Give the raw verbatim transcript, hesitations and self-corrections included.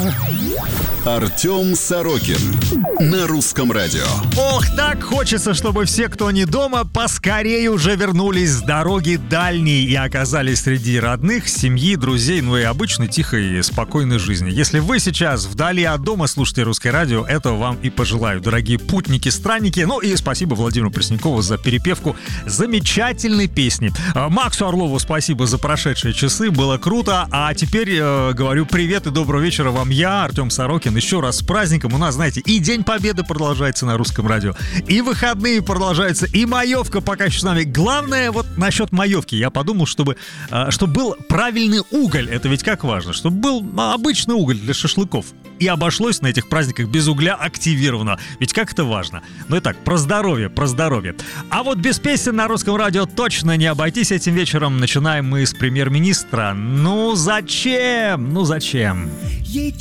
Артем Сорокин на Русском радио. Ох, так хочется, чтобы все, кто не дома, поскорее уже вернулись с дороги дальней и оказались среди родных, семьи, друзей, ну и обычной тихой, спокойной жизни. Если вы сейчас вдали от дома слушаете Русское радио, этого вам и пожелаю, дорогие путники, странники. Ну и спасибо Владимиру Преснякову за перепевку замечательной песни. Максу Орлову спасибо за прошедшие часы, было круто. А теперь э, говорю привет и доброго вечера вам я, Артем Сорокин. Еще раз с праздником. У нас, знаете, и День Победы продолжается на Русском радио, и выходные продолжаются, и маевка пока еще с нами. Главное, вот насчет маевки, я подумал, чтобы, чтобы был правильный уголь. Это ведь как важно, чтобы был обычный уголь для шашлыков. И обошлось на этих праздниках без угля активировано. Ведь как это важно. Ну и так, про здоровье, про здоровье. А вот без песен на Русском радио точно не обойтись этим вечером. Начинаем мы с премьер-министра. Ну зачем? Ну зачем?